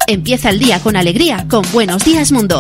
Empieza el día con alegría con Buenos Días Mundo.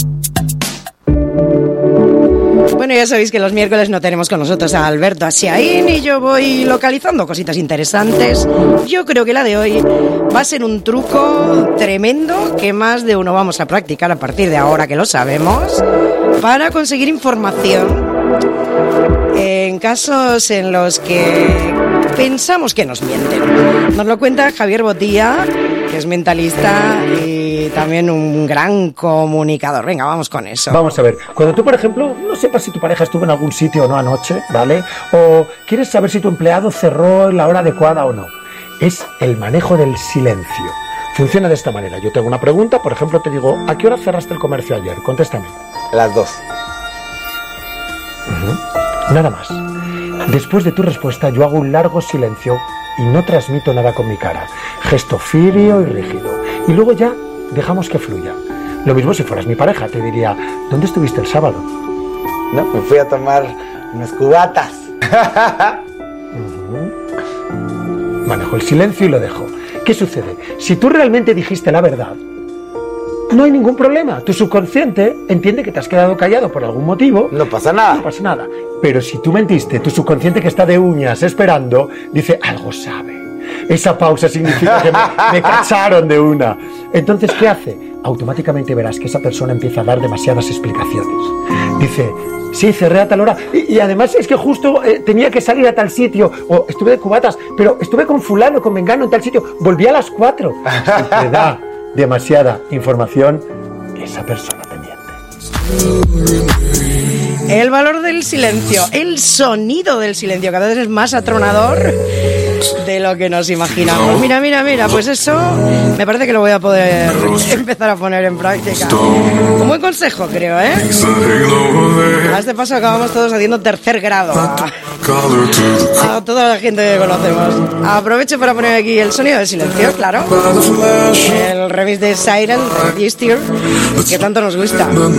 Bueno, ya sabéis que los miércoles no tenemos con nosotros a Alberto Asiaín y yo voy localizando cositas interesantes. Yo creo que la de hoy va a ser un truco tremendo que más de uno vamos a practicar a partir de ahora que lo sabemos para conseguir información en casos en los que pensamos que nos mienten. Nos lo cuenta Javier Botía, que es mentalista y también un gran comunicador. Venga, vamos con eso. Vamos a ver, cuando tú, por ejemplo, no sepas si tu pareja estuvo en algún sitio o no anoche, ¿vale? O quieres saber si tu empleado cerró en la hora adecuada o no. Es el manejo del silencio. Funciona de esta manera. Yo te hago una pregunta, por ejemplo, te digo, ¿a qué hora cerraste el comercio ayer? Contéstame. Las 2. Nada más. Después de tu respuesta, yo hago un largo silencio y no transmito nada con mi cara. Gesto frío y rígido. Y luego ya dejamos que fluya. Lo mismo si fueras mi pareja, te diría, ¿dónde estuviste el sábado? No, me fui a tomar unas cubatas. Manejo el silencio y lo dejo. ¿Qué sucede? Si tú realmente dijiste la verdad, no hay ningún problema. Tu subconsciente entiende que te has quedado callado por algún motivo. No pasa nada. No pasa nada. Pero si tú mentiste, tu subconsciente que está de uñas esperando, dice, algo sabe. Esa pausa significa que me cacharon de una. Entonces, ¿qué hace? Automáticamente verás que esa persona empieza a dar demasiadas explicaciones. Dice, sí, cerré a tal hora. Y además es que justo tenía que salir a tal sitio. O estuve de cubatas, pero estuve con fulano, con mengano en tal sitio. Volví a las 4. Si te da demasiada información, esa persona te miente. El valor del silencio, el sonido del silencio, cada vez es más atronador de lo que nos imaginamos. Mira, pues eso me parece que lo voy a poder empezar a poner en práctica. Un buen consejo, creo, ¿eh? A este paso acabamos todos haciendo tercer grado. A toda la gente que conocemos. Aprovecho para poner aquí el sonido del silencio, claro. El remix de Siren, Register, que tanto nos gusta.